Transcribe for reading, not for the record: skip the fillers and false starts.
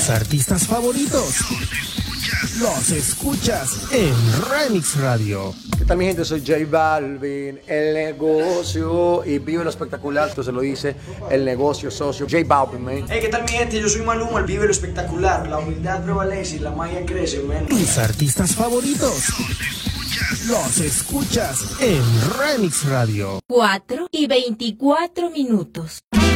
Tus artistas favoritos los escuchas en Remix Radio. ¿Qué tal, mi gente? Soy J Balvin, el negocio, y vive lo espectacular. Esto se lo dice el negocio socio J Balvin, man. Hey, ¿qué tal, mi gente? Yo soy Maluma, el vive lo espectacular. La humildad prevalece y la magia crece, man. Tus artistas favoritos los escuchas en Remix Radio. 4:24.